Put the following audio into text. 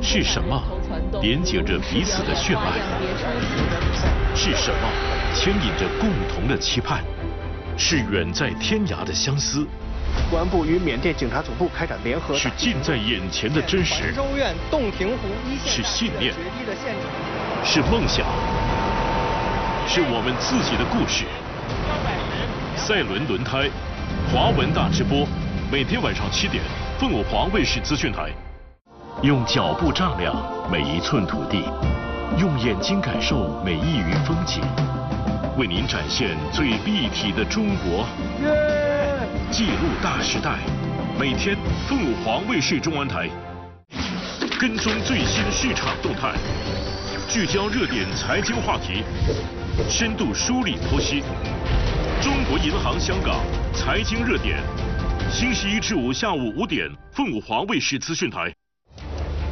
是什么连接着彼此的血脉？是什么牵引着共同的期盼？是远在天涯的相思。 公安部与缅甸警察总部开展联合。 是近在眼前的真实。 州院洞庭湖一线。 是信念。是梦想。是我们自己的故事。赛伦轮胎，华文大直播，每天晚上7点，凤舞华卫视资讯台。用脚步丈量每一寸土地，用眼睛感受每一隅风景，为您展现最立体的中国。记录大时代，每天凤舞华卫视中文台，跟踪最新市场动态，聚焦热点财经话题，深度梳理剖析。中国银行香港财经热点，星期一至五下午5点，凤舞华卫视资讯台。